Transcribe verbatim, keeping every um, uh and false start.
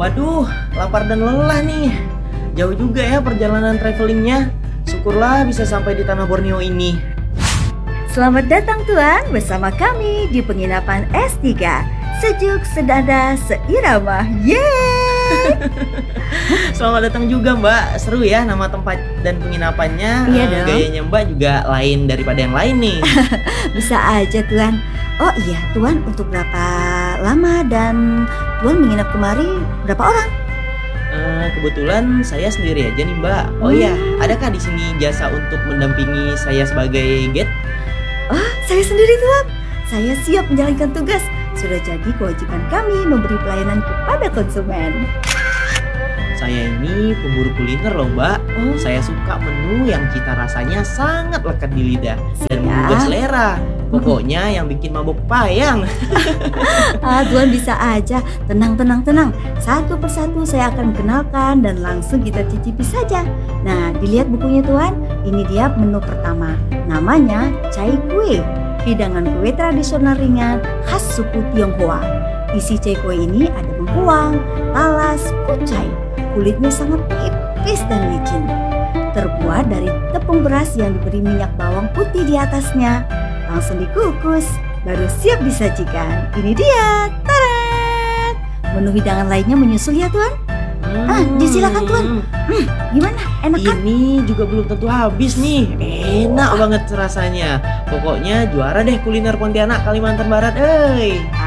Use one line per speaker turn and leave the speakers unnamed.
Waduh, lapar dan lelah nih. Jauh juga ya perjalanan travelingnya. Syukurlah bisa sampai di tanah Borneo ini.
Selamat datang Tuan bersama kami di penginapan S tiga. Sejuk, sedada, seirama. Yeay!
Selamat datang juga Mbak. Seru ya nama tempat dan penginapannya.
Iya
Eh,
dong.
Gayanya Mbak juga lain daripada yang lain nih.
Bisa aja Tuan. Oh iya Tuan, untuk berapa lama dan Tuan menginap kemari berapa orang?
Eh, kebetulan saya sendiri aja nih Mbak. Oh
Hmm.
iya, adakah di sini jasa untuk mendampingi saya sebagai guide?
Oh, saya sendiri Tuan. Saya siap menjalankan tugas. Sudah jadi kewajiban kami memberi pelayanan kepada konsumen.
Saya ini pemburu kuliner loh Mbak.
Oh,
Saya suka menu yang cita rasanya sangat lekat di lidah dan
Siap.
menggugah selera. Pokoknya yang bikin mabuk payang.
ah, Tuan bisa aja. Tenang, tenang, tenang. Satu persatu saya akan kenalkan dan langsung kita cicipi saja. Nah, dilihat bukunya Tuan. Ini dia menu pertama. Namanya cai kue. Hidangan kue tradisional ringan khas suku Tionghoa. Isi cai kue ini ada bengkuang, talas, kucai. Kulitnya sangat tipis dan licin. Terbuat dari tepung beras yang diberi minyak bawang putih di atasnya. Langsung dikukus, baru siap disajikan. Ini dia, tarat! Menu hidangan lainnya menyusul ya Tuan. Ah, disilakan, Tuan.
Hmm,
Gimana? Enak kan?
Ini juga belum tentu habis nih. Enak banget rasanya. Pokoknya juara deh kuliner Pontianak Kalimantan Barat, eh.